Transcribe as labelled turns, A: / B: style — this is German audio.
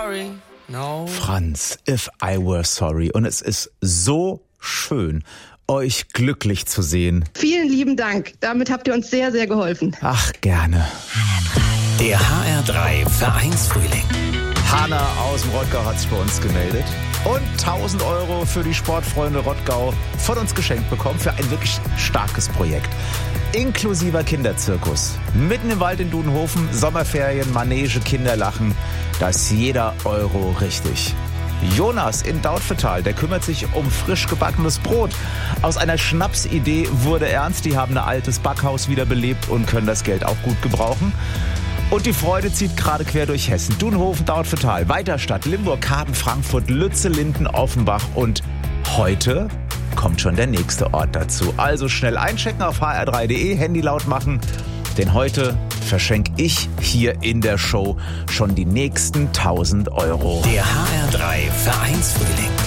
A: sorry, no.
B: Franz, If I Were Sorry. Und es ist so schön, euch glücklich zu sehen.
C: Vielen lieben Dank. Damit habt ihr uns sehr, sehr geholfen.
B: Ach, gerne.
D: Der HR3 Vereinsfrühling.
B: Hanna aus dem Rottgau hat sich bei uns gemeldet und 1.000 € für die Sportfreunde Rottgau von uns geschenkt bekommen für ein wirklich starkes Projekt. Inklusiver Kinderzirkus. Mitten im Wald in Dudenhofen, Sommerferien, Manege, Kinderlachen. Da ist jeder Euro richtig. Jonas in Dautphetal, der kümmert sich um frisch gebackenes Brot. Aus einer Schnapsidee wurde ernst. Die haben ein altes Backhaus wiederbelebt und können das Geld auch gut gebrauchen. Und die Freude zieht gerade quer durch Hessen. Dudenhofen, Dautphetal, Weiterstadt, Limburg, Karben, Frankfurt, Lütze, Linden, Offenbach. Und heute kommt schon der nächste Ort dazu. Also schnell einchecken auf hr3.de, Handy laut machen. Denn heute verschenke ich hier in der Show schon die nächsten 1.000 €.
D: Der HR3 Vereinsfrühling.